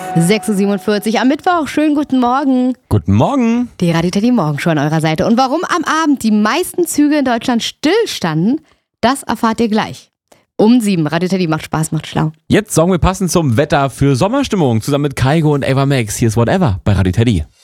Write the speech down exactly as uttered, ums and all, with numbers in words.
sechs Uhr siebenundvierzig am Mittwoch. Schönen guten Morgen. Guten Morgen. Die Radio Teddy Morgenshow an eurer Seite. Und warum am Abend die meisten Züge in Deutschland stillstanden, das erfahrt ihr gleich. Um sieben. Radio Teddy macht Spaß, macht schlau. Jetzt sorgen wir passend zum Wetter für Sommerstimmung. Zusammen mit Kaigo und Ava Max. Hier ist Whatever bei Radio Teddy.